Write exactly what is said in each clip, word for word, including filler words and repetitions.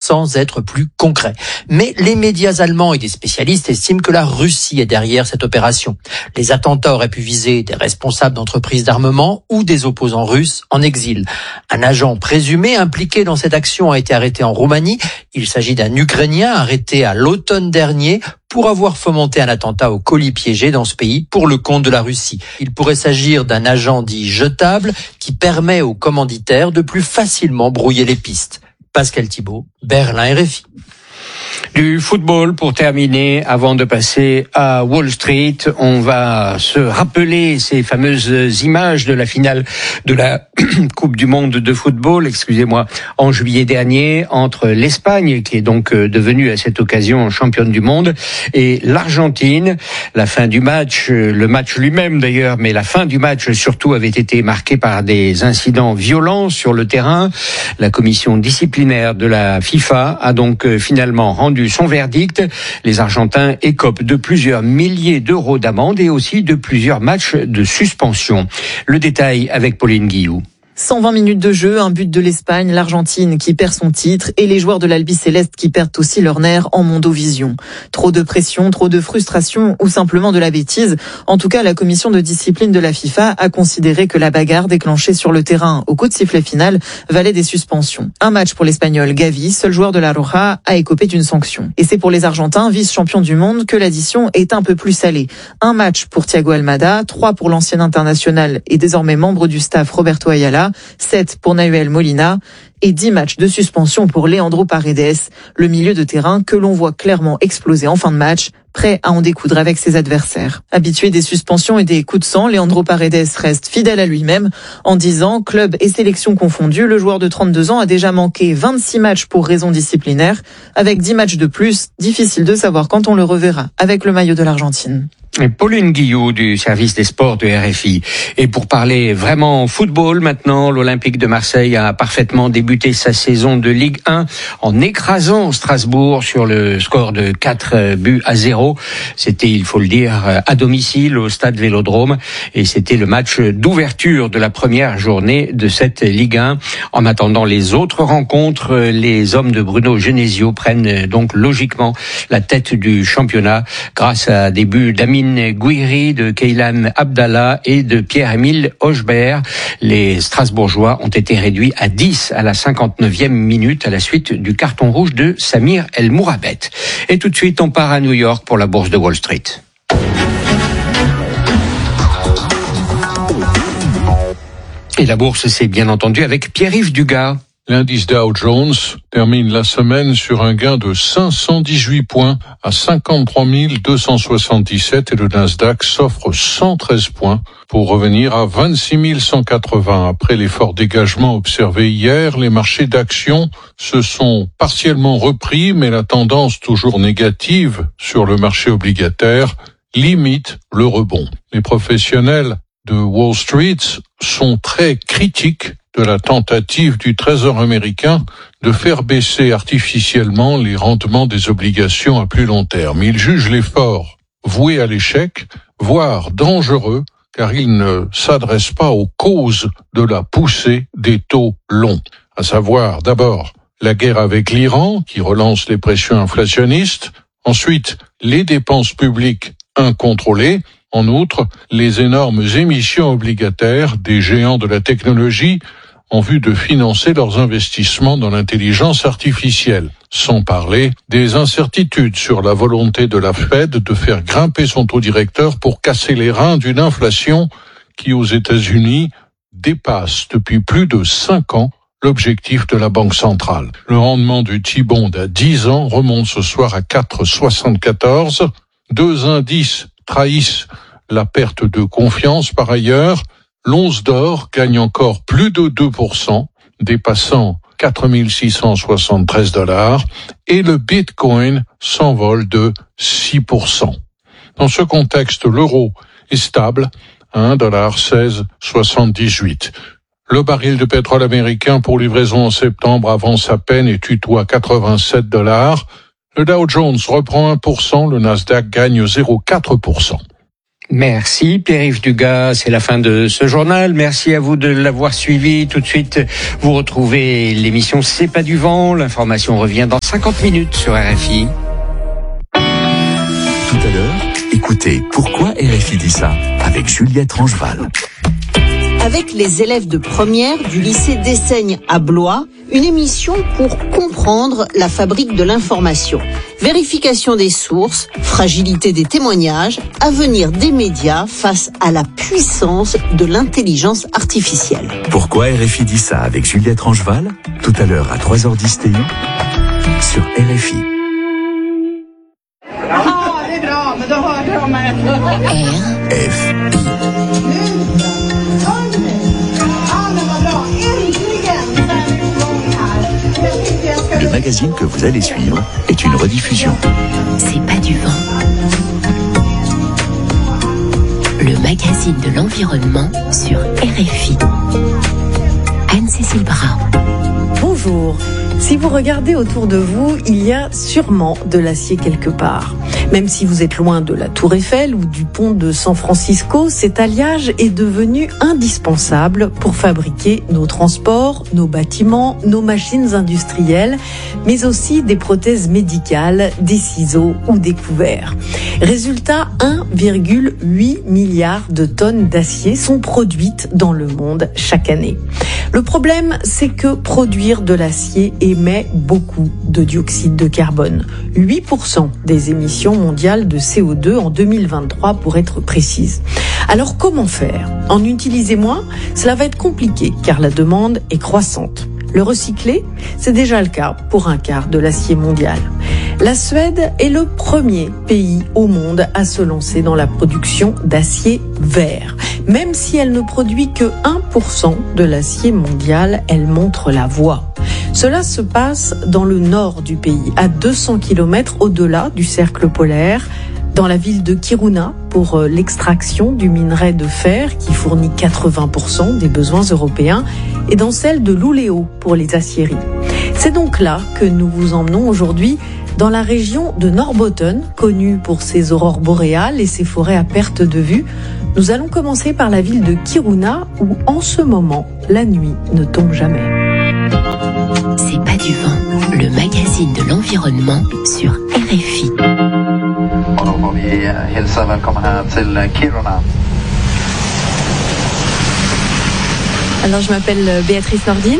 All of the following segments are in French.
sans être plus concret. Mais les médias allemands et des spécialistes estiment que la Russie est derrière cette opération. Les attentats auraient pu viser des responsables d'entreprises d'armement ou des opposants russes en exil. Un agent présumé impliqué dans cette action a été arrêté en Roumanie. Il s'agit d'un Ukrainien arrêté à l'automne dernier pour avoir fomenté un attentat au colis piégé dans ce pays pour le compte de la Russie. Il pourrait s'agir d'un agent dit jetable qui permet aux commanditaires de plus facilement brouiller les pistes. Pascal Thibault, Berlin R F I. Du football pour terminer, avant de passer à Wall Street, on va se rappeler ces fameuses images de la finale de la Coupe du Monde de football, excusez-moi, en juillet dernier, entre l'Espagne, qui est donc devenue à cette occasion championne du monde, et l'Argentine. La fin du match, le match lui-même d'ailleurs, mais la fin du match surtout avait été marquée par des incidents violents sur le terrain. La commission disciplinaire de la FIFA a donc finalement rendu son verdict. Les Argentins écopent de plusieurs milliers d'euros d'amende et aussi de plusieurs matchs de suspension. Le détail avec Pauline Guillou. cent vingt minutes de jeu, un but de l'Espagne, l'Argentine qui perd son titre et les joueurs de l'Albiceleste qui perdent aussi leur nerf en Mondovision. Trop de pression, trop de frustration ou simplement de la bêtise. En tout cas, la commission de discipline de la FIFA a considéré que la bagarre déclenchée sur le terrain au coup de sifflet final valait des suspensions. Un match pour l'Espagnol Gavi, seul joueur de la Roja, a écopé d'une sanction. Et c'est pour les Argentins, vice-champions du monde, que l'addition est un peu plus salée. Un match pour Thiago Almada, trois pour l'ancien international et désormais membre du staff Roberto Ayala, sept pour Nahuel Molina et dix matchs de suspension pour Leandro Paredes, le milieu de terrain que l'on voit clairement exploser en fin de match, prêt à en découdre avec ses adversaires. Habitué des suspensions et des coups de sang, Leandro Paredes reste fidèle à lui-même. En dix ans, club et sélection confondus, le joueur de trente-deux ans a déjà manqué vingt-six matchs pour raison disciplinaire. Avec dix matchs de plus, difficile de savoir quand on le reverra avec le maillot de l'Argentine. Et Pauline Guillou du service des sports de R F I. Et pour parler vraiment football maintenant, l'Olympique de Marseille a parfaitement débuté sa saison de Ligue un en écrasant Strasbourg sur le score de quatre buts à zéro. C'était, il faut le dire, à domicile au stade Vélodrome et c'était le match d'ouverture de la première journée de cette Ligue un. En attendant les autres rencontres, les hommes de Bruno Genesio prennent donc logiquement la tête du championnat grâce à des buts d'Amine Gouiri, de Keylan Abdallah et de Pierre-Emile Hochberg. Les Strasbourgeois ont été réduits à dix à la cinquante-neuvième minute à la suite du carton rouge de Samir El Mourabet. Et tout de suite, on part à New York pour la bourse de Wall Street. Et la bourse, c'est bien entendu avec Pierre-Yves Dugas. L'indice Dow Jones termine la semaine sur un gain de cinq cent dix-huit points à cinquante-trois mille deux cent soixante-dix-sept et le Nasdaq s'offre cent treize points pour revenir à vingt-six mille cent quatre-vingts. Après les forts dégagements observés hier, les marchés d'actions se sont partiellement repris, mais la tendance toujours négative sur le marché obligataire limite le rebond. Les professionnels de Wall Street sont très critiques de la tentative du Trésor américain de faire baisser artificiellement les rendements des obligations à plus long terme. Ils jugent l'effort voué à l'échec, voire dangereux, car il ne s'adresse pas aux causes de la poussée des taux longs, à savoir d'abord la guerre avec l'Iran, qui relance les pressions inflationnistes, ensuite les dépenses publiques incontrôlées, en outre, les énormes émissions obligataires des géants de la technologie en vue de financer leurs investissements dans l'intelligence artificielle, sans parler des incertitudes sur la volonté de la Fed de faire grimper son taux directeur pour casser les reins d'une inflation qui, aux États-Unis, dépasse depuis plus de cinq ans l'objectif de la Banque centrale. Le rendement du T-bond à dix ans remonte ce soir à quatre virgule soixante-quatorze. Deux indices trahissent la perte de confiance par ailleurs. L'once d'or gagne encore plus de deux pour cent, dépassant quatre mille six cent soixante-treize dollars, et le Bitcoin s'envole de six pour cent. Dans ce contexte, l'euro est stable à un dollar seize soixante-dix-huit. Le baril de pétrole américain pour livraison en septembre avance à peine et tutoie quatre-vingt-sept dollars. Le Dow Jones reprend un pour cent, le Nasdaq gagne zéro virgule quatre pour cent. Merci Pierre-Yves Dugas, c'est la fin de ce journal. Merci à vous de l'avoir suivi. Tout de suite, vous retrouvez l'émission C'est pas du vent. L'information revient dans cinquante minutes sur R F I. Tout à l'heure, écoutez Pourquoi R F I dit ça avec Juliette Rangeval. Avec les élèves de première du lycée d'Essaigne à Blois, une émission pour comprendre la fabrique de l'information. Vérification des sources, fragilité des témoignages, avenir des médias face à la puissance de l'intelligence artificielle. Pourquoi R F I dit ça avec Juliette Rangeval, tout à l'heure à trois heures dix T I sur R F I. R F I. Le magazine que vous allez suivre est une rediffusion. C'est pas du vent. Le magazine de l'environnement sur R F I. Anne-Cécile Bras. Bonjour. Si vous regardez autour de vous, il y a sûrement de l'acier quelque part. Même si vous êtes loin de la Tour Eiffel ou du pont de San Francisco, cet alliage est devenu indispensable pour fabriquer nos transports, nos bâtiments, nos machines industrielles, mais aussi des prothèses médicales, des ciseaux ou des couverts. Résultat, un virgule huit milliard de tonnes d'acier sont produites dans le monde chaque année. Le problème, c'est que produire de l'acier émet beaucoup de dioxyde de carbone. huit pour cent des émissions mondiales de C O deux en deux mille vingt-trois pour être précise. Alors comment faire ? En utiliser moins ? Cela va être compliqué car la demande est croissante. Le recycler, c'est déjà le cas pour un quart de l'acier mondial. La Suède est le premier pays au monde à se lancer dans la production d'acier vert. Même si elle ne produit que un pour cent de l'acier mondial, elle montre la voie. Cela se passe dans le nord du pays, à deux cents kilomètres au-delà du cercle polaire, dans la ville de Kiruna pour l'extraction du minerai de fer qui fournit quatre-vingts pour cent des besoins européens et dans celle de Luleå pour les aciéries. C'est donc là que nous vous emmenons aujourd'hui dans la région de Norrbotten, connue pour ses aurores boréales et ses forêts à perte de vue. Nous allons commencer par la ville de Kiruna où en ce moment la nuit ne tombe jamais. C'est pas du vent, le magazine de l'environnement sur R F I. Alors je m'appelle Béatrice Nordin,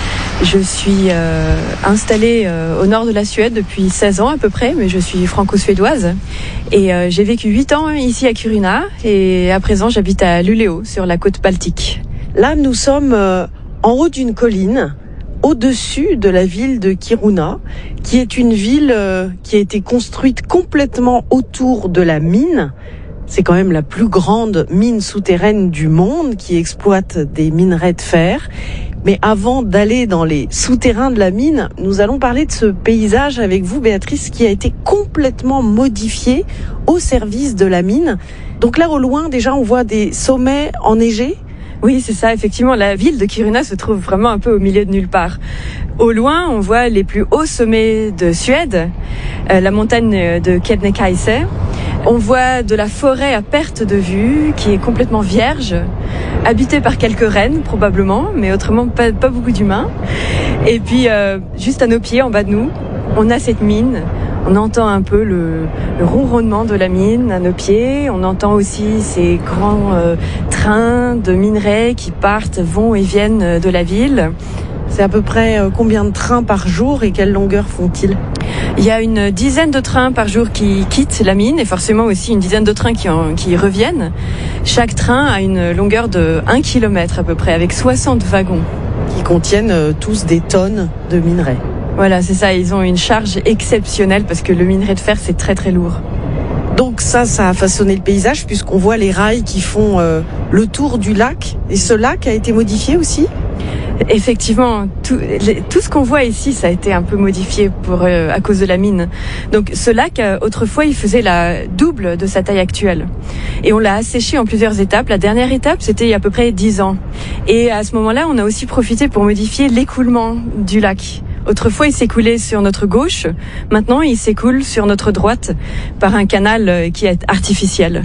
je suis euh, installée euh, au nord de la Suède depuis seize ans à peu près, mais je suis franco-suédoise et euh, j'ai vécu huit ans ici à Kiruna et à présent j'habite à Luleå sur la côte baltique. Là nous sommes euh, en haut d'une colline, au-dessus de la ville de Kiruna, qui est une ville euh, qui a été construite complètement autour de la mine. C'est quand même la plus grande mine souterraine du monde qui exploite des minerais de fer. Mais avant d'aller dans les souterrains de la mine, nous allons parler de ce paysage avec vous, Béatrice, qui a été complètement modifié au service de la mine. Donc là, au loin, déjà, on voit des sommets enneigés. Oui, c'est ça, effectivement, la ville de Kiruna se trouve vraiment un peu au milieu de nulle part. Au loin, on voit les plus hauts sommets de Suède, euh, la montagne de Kebnekaise. On voit de la forêt à perte de vue, qui est complètement vierge, habitée par quelques rennes, probablement, mais autrement pas, pas beaucoup d'humains. Et puis, euh, juste à nos pieds, en bas de nous, on a cette mine. On entend un peu le, le ronronnement de la mine à nos pieds. On entend aussi ces grands euh, trains de minerais qui partent, vont et viennent de la ville. C'est à peu près euh, combien de trains par jour et quelle longueur font-ils ? Il y a une dizaine de trains par jour qui quittent la mine et forcément aussi une dizaine de trains qui, en, qui reviennent. Chaque train a une longueur de un kilomètre à peu près, avec soixante wagons. Qui contiennent euh, tous des tonnes de minerais. Voilà, c'est ça, ils ont une charge exceptionnelle parce que le minerai de fer, c'est très très lourd. Donc ça, ça a façonné le paysage puisqu'on voit les rails qui font euh, le tour du lac. Et ce lac a été modifié aussi ? Effectivement, tout, les, tout ce qu'on voit ici, ça a été un peu modifié pour euh, à cause de la mine. Donc ce lac, euh, autrefois, il faisait la double de sa taille actuelle. Et on l'a asséché en plusieurs étapes. La dernière étape, c'était il y a à peu près dix ans. Et à ce moment-là, on a aussi profité pour modifier l'écoulement du lac. Autrefois, il s'écoulait sur notre gauche. Maintenant, il s'écoule sur notre droite par un canal qui est artificiel.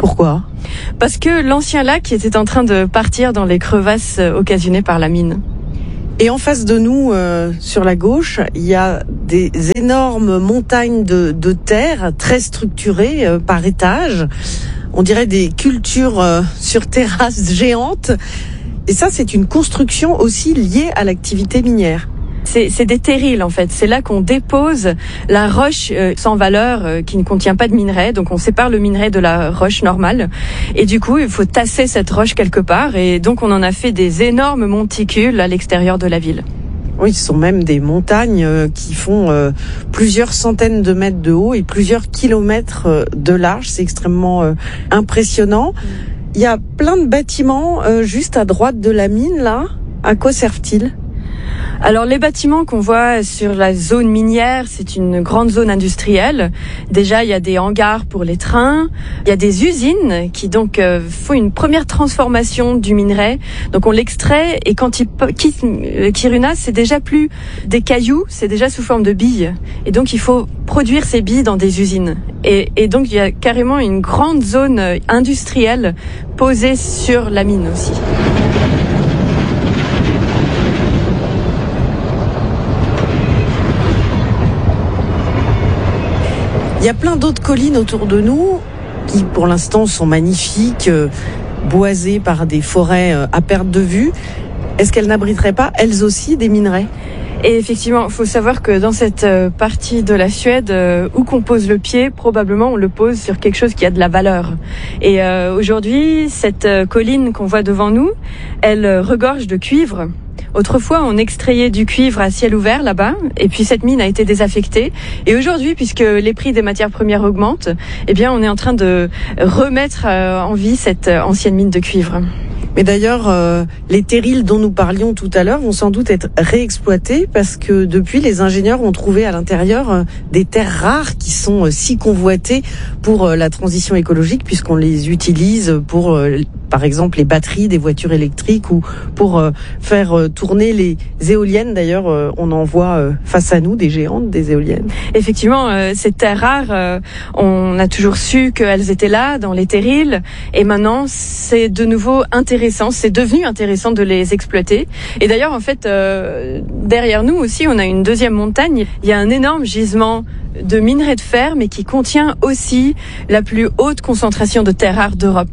Pourquoi ? Parce que l'ancien lac était en train de partir dans les crevasses occasionnées par la mine. Et en face de nous, euh, sur la gauche, il y a des énormes montagnes de, de terre très structurées euh, par étage. On dirait des cultures euh, sur terrasses géantes. Et ça, c'est une construction aussi liée à l'activité minière. C'est, c'est des terrils en fait. C'est là qu'on dépose la roche euh, sans valeur euh, qui ne contient pas de minerai. Donc on sépare le minerai de la roche normale. Et du coup, il faut tasser cette roche quelque part. Et donc on en a fait des énormes monticules à l'extérieur de la ville. Oui, ce sont même des montagnes euh, qui font euh, plusieurs centaines de mètres de haut et plusieurs kilomètres euh, de large. C'est extrêmement euh, impressionnant. Il y a plein de bâtiments euh, juste à droite de la mine là. À quoi servent-ils ? Alors les bâtiments qu'on voit sur la zone minière, c'est une grande zone industrielle. Déjà, il y a des hangars pour les trains, il y a des usines qui donc euh, font une première transformation du minerai. Donc on l'extrait et quand il quitte Kiruna, c'est déjà plus des cailloux, c'est déjà sous forme de billes. Et donc il faut produire ces billes dans des usines. Et, et donc il y a carrément une grande zone industrielle posée sur la mine aussi. Il y a plein d'autres collines autour de nous qui, pour l'instant, sont magnifiques, euh, boisées par des forêts euh, à perte de vue. Est-ce qu'elles n'abriteraient pas, elles aussi, des minerais ? Et effectivement, il faut savoir que dans cette partie de la Suède, euh, où qu'on pose le pied, probablement on le pose sur quelque chose qui a de la valeur. Et euh, aujourd'hui, cette euh, colline qu'on voit devant nous, elle euh, regorge de cuivre. Autrefois, on extrayait du cuivre à ciel ouvert là-bas, et puis cette mine a été désaffectée. Et aujourd'hui, puisque les prix des matières premières augmentent, eh bien, on est en train de remettre en vie cette ancienne mine de cuivre. Mais d'ailleurs, euh, les terrils dont nous parlions tout à l'heure vont sans doute être réexploités parce que depuis, les ingénieurs ont trouvé à l'intérieur euh, des terres rares qui sont euh, si convoitées pour euh, la transition écologique puisqu'on les utilise pour, euh, par exemple, les batteries des voitures électriques ou pour euh, faire euh, tourner les éoliennes. D'ailleurs, euh, on en voit euh, face à nous des géantes, des éoliennes. Effectivement, euh, ces terres rares, euh, on a toujours su qu'elles étaient là dans les terrils et maintenant, c'est de nouveau intéressant. C'est devenu intéressant de les exploiter. Et d'ailleurs, en fait, euh, derrière nous aussi, on a une deuxième montagne. Il y a un énorme gisement de minerai de fer, mais qui contient aussi la plus haute concentration de terres rares d'Europe.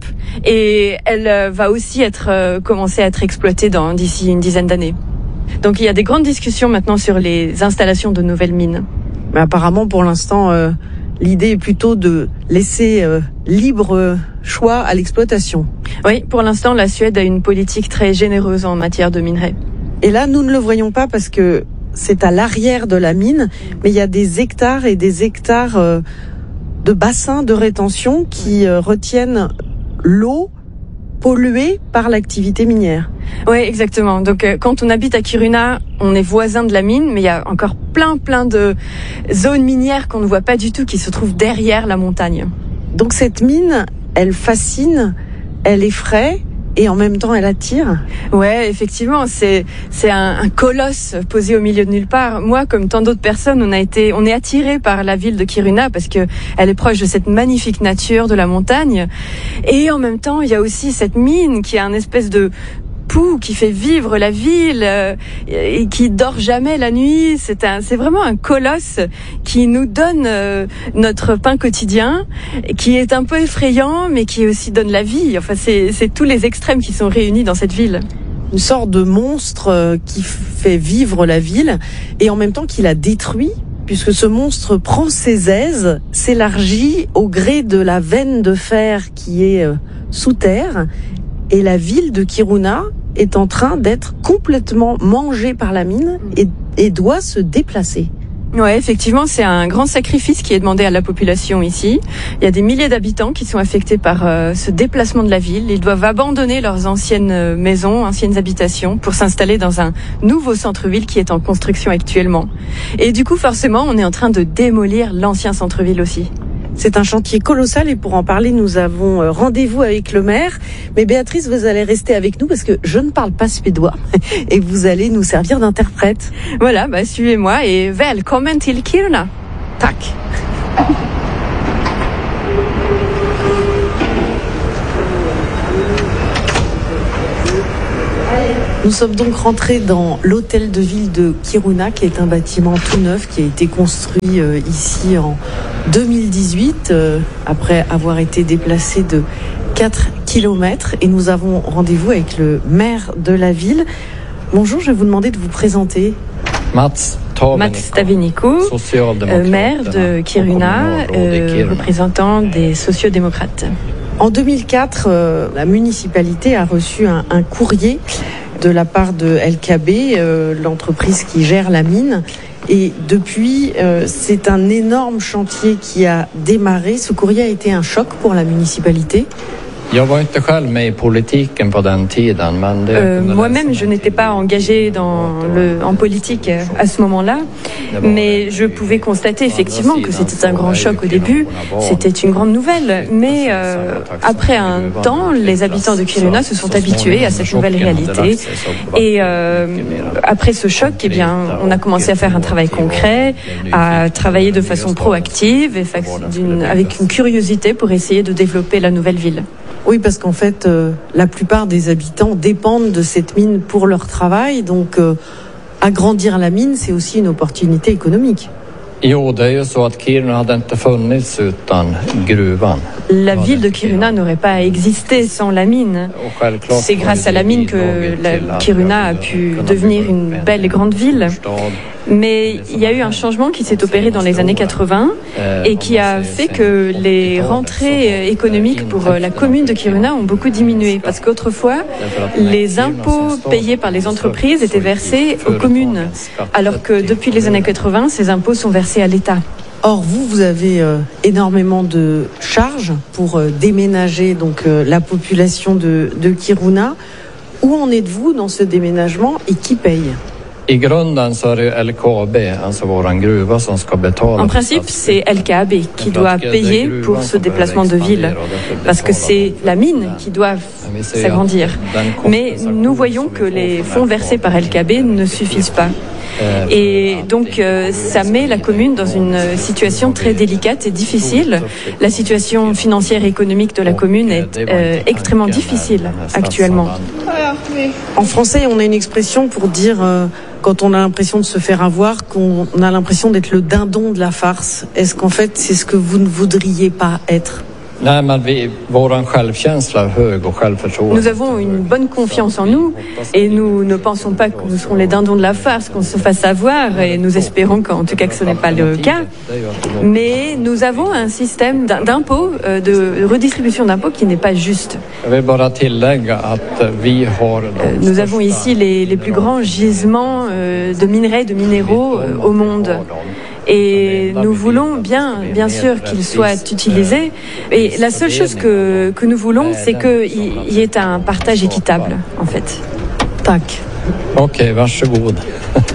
Et elle euh, va aussi être euh, commencer à être exploitée dans, d'ici une dizaine d'années. Donc il y a des grandes discussions maintenant sur les installations de nouvelles mines. Mais apparemment, pour l'instant, euh, l'idée est plutôt de laisser euh, libre choix à l'exploitation. Oui, pour l'instant, la Suède a une politique très généreuse en matière de minerais. Et là, nous ne le voyons pas parce que c'est à l'arrière de la mine, mais il y a des hectares et des hectares euh, de bassins de rétention qui euh, retiennent l'eau polluée par l'activité minière. Oui, exactement. Donc, euh, quand on habite à Kiruna, on est voisin de la mine, mais il y a encore plein, plein de zones minières qu'on ne voit pas du tout qui se trouvent derrière la montagne. Donc, cette mine, elle fascine, elle effraie et en même temps elle attire. Ouais, effectivement, c'est c'est un, un colosse posé au milieu de nulle part. Moi, comme tant d'autres personnes, on a été, on est attiré par la ville de Kiruna parce que elle est proche de cette magnifique nature de la montagne. Et en même temps, il y a aussi cette mine qui a un espèce de pouls qui fait vivre la ville euh, et qui dort jamais la nuit. C'est un, c'est vraiment un colosse qui nous donne euh, notre pain quotidien, qui est un peu effrayant, mais qui aussi donne la vie. Enfin, c'est, c'est tous les extrêmes qui sont réunis dans cette ville. Une sorte de monstre euh, qui fait vivre la ville et en même temps qui la détruit. Puisque ce monstre prend ses aises, s'élargit au gré de la veine de fer qui est euh, sous terre, et la ville de Kiruna est en train d'être complètement mangée par la mine et, et doit se déplacer. Ouais, effectivement, c'est un grand sacrifice qui est demandé à la population ici. Il y a des milliers d'habitants qui sont affectés par euh, ce déplacement de la ville. Ils doivent abandonner leurs anciennes maisons, anciennes habitations pour s'installer dans un nouveau centre-ville qui est en construction actuellement. Et du coup, forcément, on est en train de démolir l'ancien centre-ville aussi. C'est un chantier colossal et pour en parler, nous avons rendez-vous avec le maire. Mais Béatrice, vous allez rester avec nous parce que je ne parle pas suédois et vous allez nous servir d'interprète. Voilà, bah suivez-moi et välkommen till Kiruna. Tack. Nous sommes donc rentrés dans l'hôtel de ville de Kiruna, qui est un bâtiment tout neuf qui a été construit euh, ici en deux mille dix-huit, euh, après avoir été déplacé de quatre kilomètres. Et nous avons rendez-vous avec le maire de la ville. Bonjour, je vais vous demander de vous présenter. Mats Mats Tavenikko, euh, maire de Kiruna, euh, représentant des sociodémocrates. En deux mille quatre, euh, la municipalité a reçu un, un courrier de la part de L K B, euh, l'entreprise qui gère la mine. Et depuis, euh, c'est un énorme chantier qui a démarré. Ce courrier a été un choc pour la municipalité. Euh, moi-même, je n'étais pas engagée dans le, en politique à ce moment-là, mais je pouvais constater effectivement que c'était un grand choc au début, c'était une grande nouvelle, mais euh, après un temps, les habitants de Kiruna se sont habitués à cette nouvelle réalité, et euh, après ce choc, eh bien, on a commencé à faire un travail concret, à travailler de façon proactive, et d'une, avec une curiosité pour essayer de développer la nouvelle ville. Oui, parce qu'en fait, euh, la plupart des habitants dépendent de cette mine pour leur travail. Donc, euh, agrandir la mine, c'est aussi une opportunité économique. La ville de Kiruna n'aurait pas existé sans la mine. C'est grâce à la mine que la Kiruna a pu devenir une belle et grande ville. Mais il y a eu un changement qui s'est opéré dans les années quatre-vingts et qui a fait que les rentrées économiques pour la commune de Kiruna ont beaucoup diminué. Parce qu'autrefois, les impôts payés par les entreprises étaient versés aux communes. Alors que depuis les années quatre-vingts, ces impôts sont versés à l'État. Or, vous, vous avez euh, énormément de charges pour euh, déménager donc euh, la population de, de Kiruna. Où en êtes-vous dans ce déménagement et qui paye ? En principe, c'est L K A B qui doit payer pour ce déplacement de ville, parce que c'est la mine qui doit s'agrandir. Mais nous voyons que les fonds versés par L K A B ne suffisent pas. Et donc, euh, ça met la commune dans une situation très délicate et difficile. La situation financière et économique de la commune est euh, extrêmement difficile actuellement. En français, on a une expression pour dire, euh, quand on a l'impression de se faire avoir, qu'on a l'impression d'être le dindon de la farce. Est-ce qu'en fait, c'est ce que vous ne voudriez pas être ? Nous avons une bonne confiance en nous et nous ne pensons pas que nous serons les dindons de la farce, qu'on se fasse avoir, et nous espérons qu'en tout cas que ce n'est pas le cas. Mais nous avons un système d'impôt, de redistribution d'impôts qui n'est pas juste. Nous avons ici les, les plus grands gisements de minerais, de minéraux au monde. Et nous voulons bien, bien sûr qu'ils soient utilisés. Et la seule chose que, que nous voulons, c'est qu'il y ait un partage équitable, en fait. Tac. Ok, varsågod.